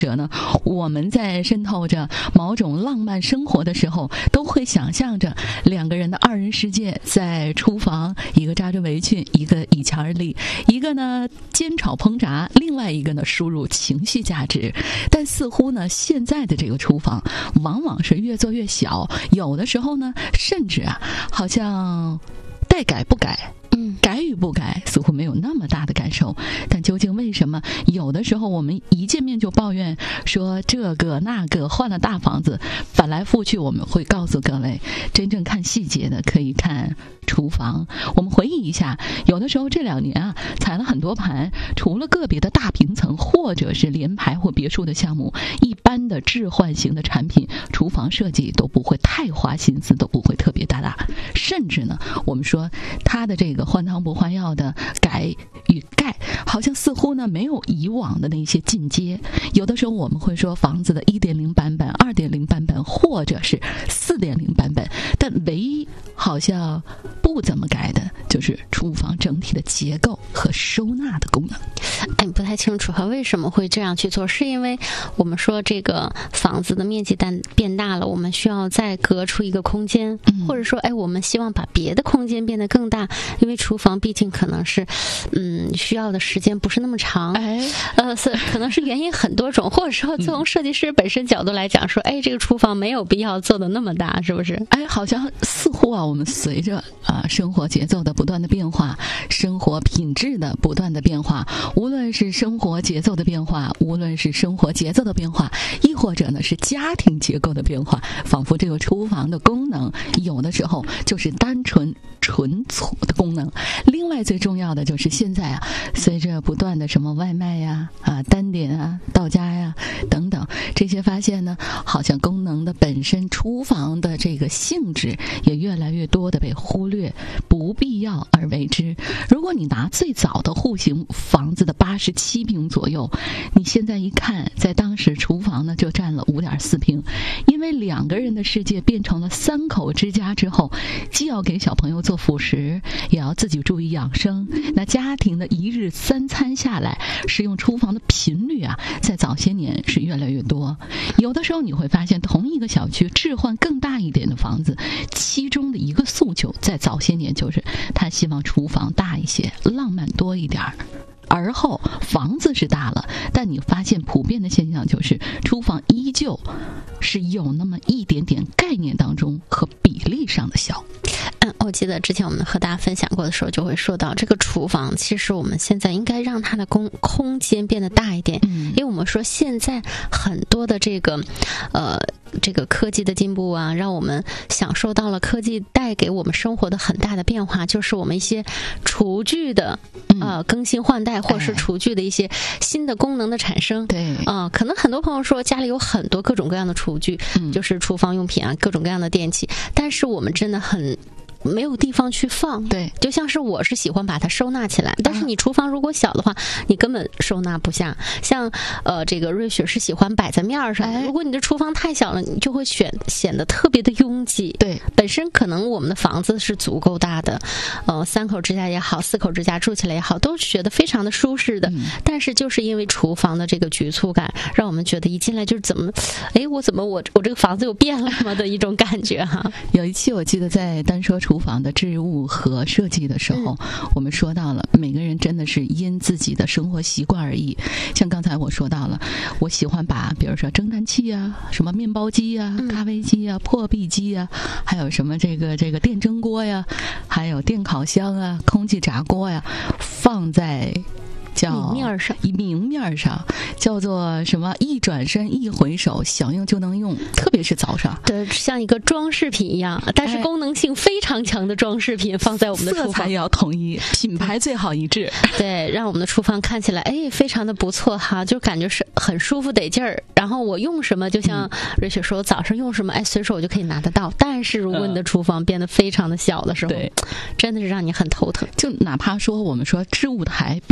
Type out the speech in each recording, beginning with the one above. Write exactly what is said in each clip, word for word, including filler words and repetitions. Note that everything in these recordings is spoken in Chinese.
者呢，我们在渗透着某种浪漫生活的时候，都会想象着两个人的二人世界在厨房，一个扎着围裙，一个倚墙而立，一个呢煎炒烹炸，另外一个呢输入情绪价值。但似乎呢，现在的这个厨房往往是越做越小，有的时候呢，甚至啊，好像待改不改。嗯，改与不改似乎没有那么大的感受，但究竟为什么有的时候我们一见面就抱怨说这个那个，换了大房子，翻来覆去？我们会告诉各位，真正看细节的可以看厨房。我们回忆一下，有的时候这两年啊，踩了很多盘，除了个别的大平层或者是联排或别墅的项目，一般的置换型的产品，厨房设计都不会太花心思，都不会特别大大，甚至呢，我们说它的这个换汤不换药的改与盖，好像似乎呢没有以往的那些进阶。有的时候我们会说房子的 一点零 版本、二点零 版本或者是 四点零 版本，但唯一好像不怎么改的就是厨房整体的结构和收纳的功能。 哎，不太清楚哈，为什么会这样去做？是因为我们说这个房子的面积大变大了，我们需要再隔出一个空间，嗯、或者说，哎，我们希望把别的空间变得更大，因为厨房毕竟可能是，嗯，需要的时间不是那么长，哎，呃，是可能是原因很多种，或者说从设计师本身角度来讲，说，哎，这个厨房没有必要做的那么大，是不是？ 哎，好像似乎啊，我们随着啊生活节奏的不断的变化，生活品质的不断的变化，无论是生活节奏的变化，无论是生活节奏的变化，亦或者呢是家庭结构的变化，仿佛这个厨房的功能有的时候就是单纯纯粗的功能。另外最重要的就是现在啊，随着不断的什么外卖呀、啊单点啊、到家呀等等这些发现呢，好像功能的本身厨房的这个性质也越来越多的被忽略，不必要而为之。如果你拿最早的户型房子的八十七平左右，你现在一看，在当时厨房呢就占了五点四平，因为两个人的世界变成了三口之家之后，既要给小朋友做辅食，也要自己注意养生。那家庭的一日三餐下来，使用厨房的频率啊，在早些年是越来越多。有的时候你会发现，同一个小区置换更大一点的房子，其中的一个诉求在早些年就是他希望厨房大一些，浪漫多一点儿。而后房子是大了，但你发现普遍的现象就是厨房依旧是有那么一点点概念当中和比例上的小。 嗯，我记得之前我们和大家分享过的时候，就会说到这个厨房，其实我们现在应该让它的空空间变得大一点，嗯，因为我们说现在很多的这个呃这个科技的进步啊，让我们享受到了科技带给我们生活的很大的变化，就是我们一些厨具的呃更新换代，或者是厨具的一些新的功能的产生。 对， 啊、呃，可能很多朋友说家里有很多各种各样的厨具，嗯、就是厨房用品啊，各种各样的电器，但是我们真的很没有地方去放。 对， 就像是我是喜欢把它收纳起来，但是你厨房如果小的话，你根本收纳不下。像呃这个瑞雪是喜欢摆在面上的，哎、如果你的厨房太小了，你就会选显得特别的拥挤。 对， 本身可能我们的房子是足够大的，呃三口之家也好，四口之家住起来也好，都觉得非常的舒适的。嗯、但是就是因为厨房的这个局促感，让我们觉得一进来就是怎么，哎我怎么我我这个房子有变了吗的一种感觉哈。 有一期我记得在单说厨房的置物和设计的时候，嗯、我们说到了每个人真的是因自己的生活习惯而异。像刚才我说到了，我喜欢把比如说蒸蛋器啊、什么面包机啊、咖啡机啊、破壁机啊，还有什么这个这个电蒸锅呀，还有电烤箱啊、空气炸锅呀，放在叫明面上， 以明面上叫做什么？一转身一回首，想用就能用，特别是早上， 对，像一个装饰品一样，但是功能性非常强的装饰品放在我们的厨房， 色彩也要统一，品牌最好一致， 对，让我们的厨房看起来哎非常的不错哈，就感觉是很舒服得劲儿。然后我用什么，就像瑞雪说，早上用什么，哎，随手我就可以拿得到。但是如果你的厨房变得非常的小的时候， 对， 真的是让你很头疼。 就哪怕说我们说置物台变得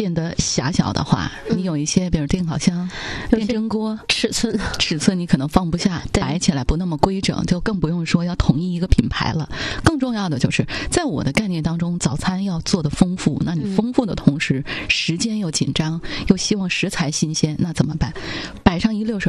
狭小的话，你有一些比如电烤箱、电蒸锅， 尺寸尺寸你可能放不下，摆起来不那么规整，就更不用说要统一一个品牌了。更重要的就是在我的概念当中，早餐要做的丰富，那你丰富的同时，时间又紧张，又希望食材新鲜，那怎么办？摆上一溜水